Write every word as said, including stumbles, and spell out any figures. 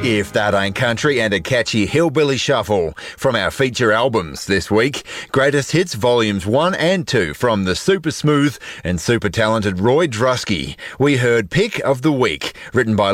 If That Ain't Country and a catchy hillbilly shuffle from our feature albums this week. Greatest Hits Volumes one and two from the super smooth and super talented Roy Drusky. We heard Pick of the Week, written by